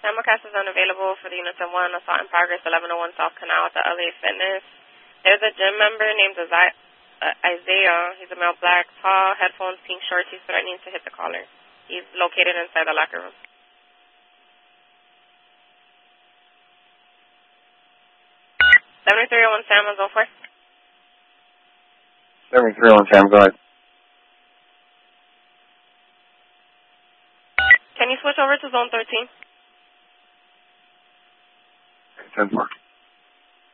Simulcast is unavailable for the units of 1, assault in progress, 1101 South Canal at the LA Fitness. There's a gym member named Isaiah. He's a male, black, tall, headphones, pink shorts. He's threatening to hit the caller. He's located inside the locker room. 7301 Sam on 04. 7301 Sam, go ahead. Can you switch over to zone 13? 10-4.